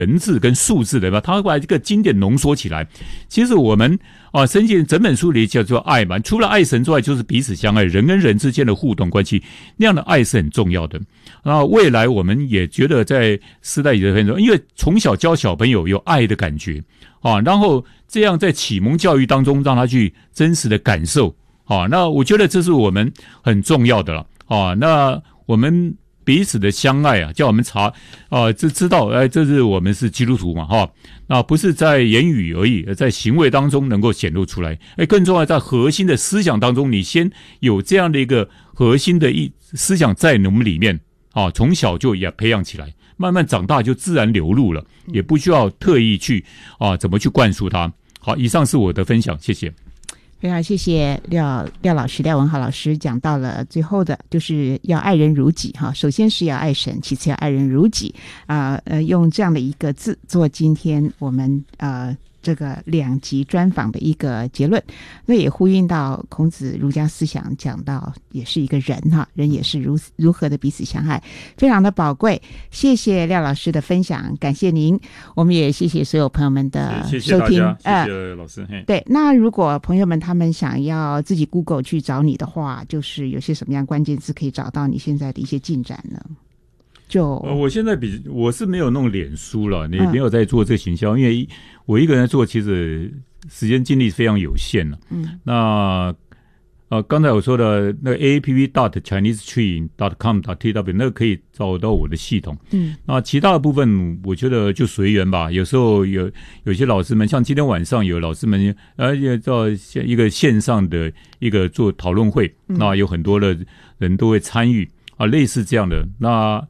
文字跟数字的，他会把这个经典浓缩起来。其实我们圣经整本书里叫做爱嘛，除了爱神之外，就是彼此相爱，人跟人之间的互动关系，那样的爱是很重要的。未来我们也觉得在世代里的分钟，因为从小教小朋友有爱的感觉然后这样在启蒙教育当中让他去真实的感受那我觉得这是我们很重要的了那我们彼此的相爱叫我们知道这是我们是基督徒嘛那不是在言语而已，在行为当中能够显露出来。更重要在核心的思想当中，你先有这样的一个核心的思想在我们里面从小就也培养起来，慢慢长大就自然流露了，也不需要特意去怎么去灌输它。好，以上是我的分享，谢谢。 非常谢谢廖老师廖文豪老师讲到了最后的，就是要爱人如己首先是要爱神，其次要爱人如己用这样的一个字做今天我们这个2集专访的一个结论。那也呼应到孔子儒家思想讲到也是一个人人也是如何的彼此相爱，非常的宝贵。谢谢廖老师的分享，感谢您，我们也谢谢所有朋友们的收听。 谢谢大家，谢谢老师。 对，那如果朋友们他们想要自己 Google 去找你的话，就是有些什么样关键字可以找到你现在的一些进展呢？ 我现在我是没有弄脸书了，也没有在做这个行销，因为我一个人做，其实时间精力非常有限了。那刚才我说的那个 aapp.chinesetree.com.tw 那个可以找到我的系统。那其他的部分我觉得就随缘吧。有时候有些老师们，像今天晚上有老师们到一个线上的一个做讨论会，那有很多的人都会参与类似这样的。那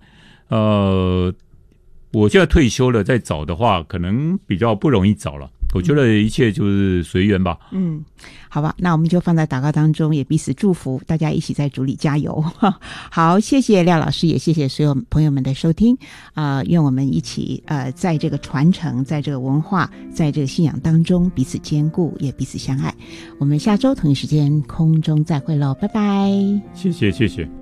我现在退休了，再找的话可能比较不容易找了。我觉得一切就是随缘吧。 好吧，那我们就放在祷告当中，也彼此祝福，大家一起在主里加油。好，谢谢廖老师，也谢谢所有朋友们的收听愿我们一起在这个传承，在这个文化，在这个信仰当中彼此兼顾，也彼此相爱。我们下周同一时间空中再会喽，拜拜。 谢谢。